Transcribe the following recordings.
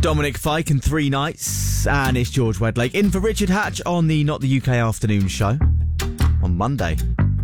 Dominic Fike and Three Nights, and it's George Wedlake in for Richard Hatch on the Not the UK Afternoon Show on Monday.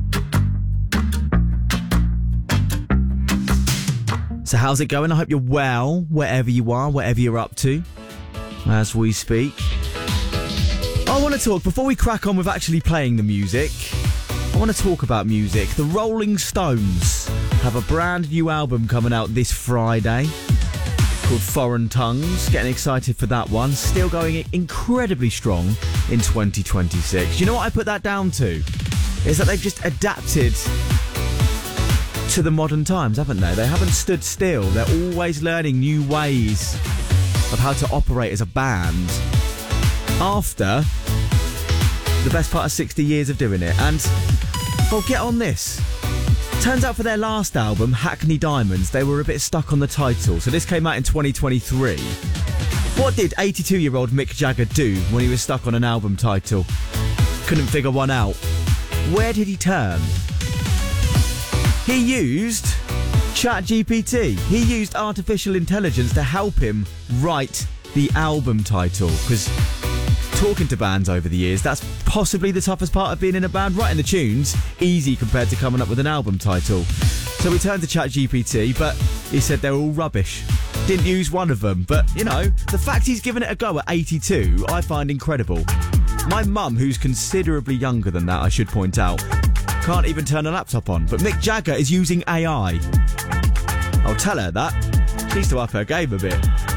So how's it going? I hope you're well, wherever you are, whatever you're up to, as we speak. I want to talk, before we crack on with actually playing the music, I want to talk about music. The Rolling Stones have a brand new album coming out this Friday called Foreign Tongues. Getting excited for that one. Still going incredibly strong in 2026. You know what I put that down to? Is that they've just adapted to the modern times, haven't they? They haven't stood still. They're always learning new ways of how to operate as a band after the best part of 60 years of doing it. And, well, get on this. Turns out for their last album, Hackney Diamonds, they were a bit stuck on the title. So this came out in 2023. What did 82-year-old Mick Jagger do when he was stuck on an album title? Couldn't figure one out. Where did he turn? He used ChatGPT. He used artificial intelligence to help him write the album title. Because talking to bands over the years, that's possibly the toughest part of being in a band. Writing the tunes, easy compared to coming up with an album title. So we turned to ChatGPT, but he said they're all rubbish. Didn't use one of them, but, you know, the fact he's given it a go at 82, I find incredible. My mum, who's considerably younger than that, I should point out, can't even turn a laptop on, but Mick Jagger is using AI. I'll tell her that. She needs to up her game a bit.